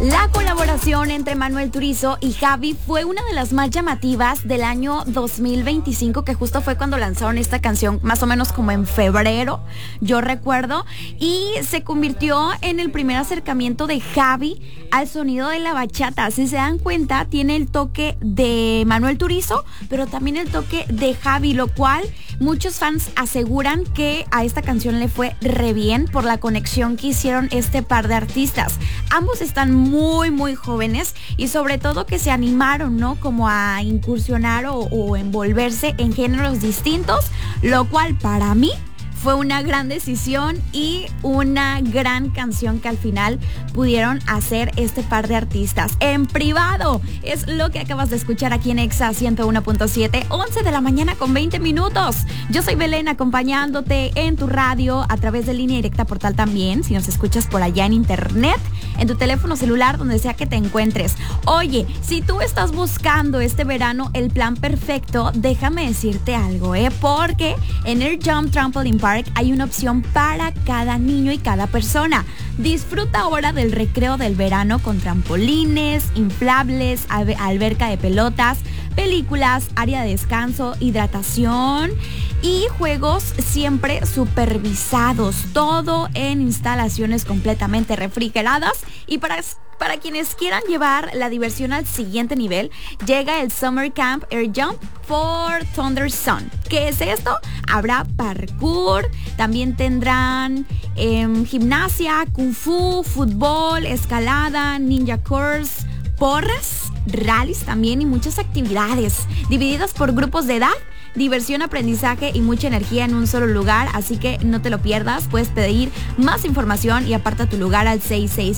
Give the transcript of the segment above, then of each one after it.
La colaboración entre Manuel Turizo y Javi fue una de las más llamativas del año 2025, que justo fue cuando lanzaron esta canción, más o menos como en febrero, yo recuerdo, y se convirtió en el primer acercamiento de Javi al sonido de la bachata. Si se dan cuenta, tiene el toque de Manuel Turizo, pero también el toque de Javi, lo cual muchos fans aseguran que a esta canción le fue re bien por la conexión que hicieron este par de artistas. Ambos están muy jóvenes y sobre todo que se animaron, ¿no? Como a incursionar o envolverse en géneros distintos, lo cual para mí fue una gran decisión y una gran canción que al final pudieron hacer este par de artistas. En privado es lo que acabas de escuchar aquí en Exa 101.7, 11 de la mañana con 20 minutos. Yo soy Belén, acompañándote en tu radio a través de Línea Directa Portal también, si nos escuchas por allá en internet, en tu teléfono celular, donde sea que te encuentres. Oye, si tú estás buscando este verano el plan perfecto, déjame decirte algo, porque en Air Jump Trampoline Park hay una opción para cada niño y cada persona. Disfruta ahora del recreo del verano con trampolines, inflables, alberca de pelotas, películas, área de descanso, hidratación y juegos siempre supervisados. Todo en instalaciones completamente refrigeradas. Y para quienes quieran llevar la diversión al siguiente nivel, llega el Summer Camp Air Jump for Thunder Sun. ¿Qué es esto? Habrá parkour, también tendrán gimnasia, kung fu, fútbol, escalada, ninja course, porras, rallies también y muchas actividades divididas por grupos de edad. Diversión, aprendizaje y mucha energía en un solo lugar, así que no te lo pierdas. Puedes pedir más información y aparta tu lugar al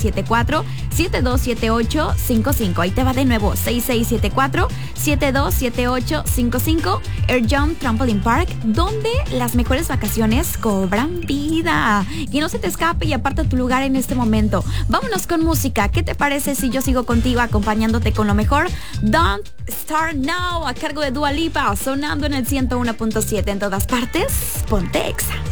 6674-727855. Ahí te va de nuevo, 6674-727855. Air Jump Trampoline Park, donde las mejores vacaciones cobran vida. Y no se te escape y aparta tu lugar en este momento. Vámonos con música. ¿Qué te parece si yo sigo contigo acompañándote con lo mejor? Don't Start Now, a cargo de Dua Lipa, sonando en el 101.7 en todas partes. Ponte Exa.